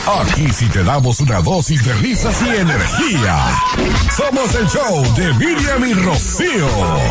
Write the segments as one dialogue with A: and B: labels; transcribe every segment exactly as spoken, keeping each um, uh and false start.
A: Aquí sí te damos una dosis de risas y energía. Somos el show de Miriam y Rocío.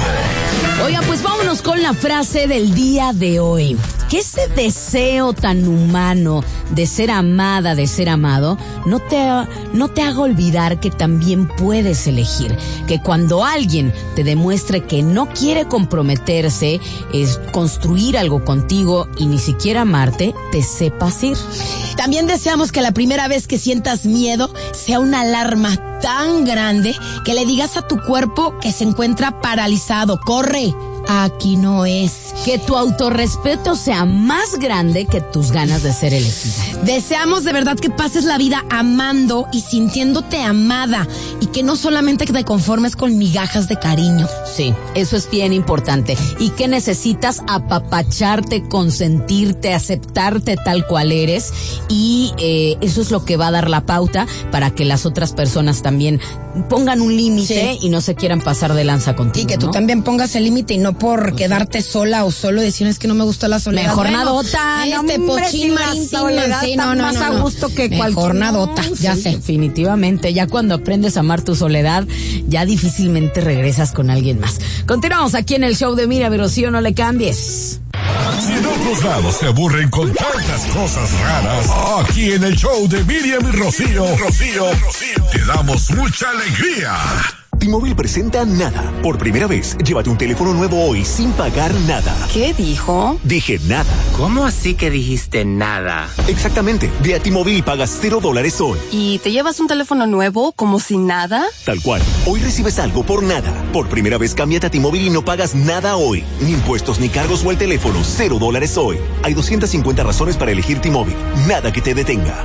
B: Oiga, pues vámonos con la frase del día de hoy. Que ese deseo tan humano de ser amada, de ser amado, no te, no te haga olvidar que también puedes elegir. Que cuando alguien te demuestre que no quiere comprometerse, es construir algo contigo y ni siquiera amarte, te sepas ir.
C: También deseamos que la primera vez que sientas miedo sea una alarma tan grande que le digas a tu cuerpo que se encuentra paralizado. ¡Corre! Aquí no es.
B: Que tu autorrespeto sea más grande que tus ganas de ser elegida.
C: Deseamos de verdad que pases la vida amando y sintiéndote amada y que no solamente te conformes con migajas de cariño.
B: Sí, eso es bien importante. Y que necesitas apapacharte, consentirte, aceptarte tal cual eres y eh, eso es lo que va a dar la pauta para que las otras personas también pongan un límite sí. y no se quieran pasar de lanza contigo.
C: Y que tú
B: ¿no?
C: también pongas el límite y no por quedarte sola o solo decir es que no me gusta la soledad.
B: Mejor
C: bueno,
B: nadota,
C: este
B: no,
C: pochín
B: marín, soledad
C: sí, no, no,
B: más
C: no,
B: a
C: no.
B: gusto que
C: Mejor
B: cualquier
C: nadota,
B: no,
C: ya
B: sí,
C: sé.
B: Definitivamente, ya cuando aprendes a amar tu soledad, ya difícilmente regresas con alguien más. Continuamos aquí en el show de Miriam y Rocío, no le cambies.
A: Si en otros lados se aburren con tantas cosas raras, aquí en el show de Miriam y Rocío, Rocío, te damos mucha alegría.
D: T-Mobile presenta Nada. Por primera vez, llévate un teléfono nuevo hoy sin pagar nada.
E: ¿Qué dijo?
D: Dije nada.
F: ¿Cómo así que dijiste nada?
D: Exactamente. Ve a T-Mobile y pagas cero dólares hoy.
E: ¿Y te llevas un teléfono nuevo como si nada?
D: Tal cual. Hoy recibes algo por nada. Por primera vez, cámbiate a T-Mobile y no pagas nada hoy. Ni impuestos, ni cargos o el teléfono. Cero dólares hoy. Hay doscientas cincuenta razones para elegir T-Mobile. Nada que te detenga.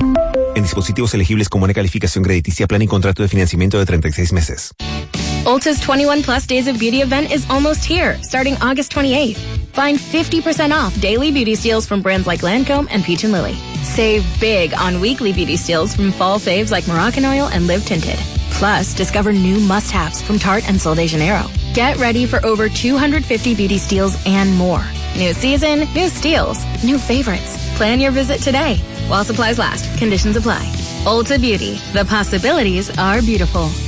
D: En dispositivos elegibles con buena calificación crediticia, plan y contrato de financiamiento de treinta y seis meses.
G: Ulta's twenty-one plus Days of Beauty event is almost here, starting August twenty-eighth. Find fifty percent off daily beauty steals from brands like Lancome and Peach and Lily. Save big on weekly beauty steals from fall faves like Moroccan Oil and Live Tinted. Plus, discover new must-haves from Tarte and Sol de Janeiro. Get ready for over two hundred fifty beauty steals and more. New season, new steals, new favorites. Plan your visit today. While supplies last, conditions apply. Ulta Beauty, the possibilities are beautiful.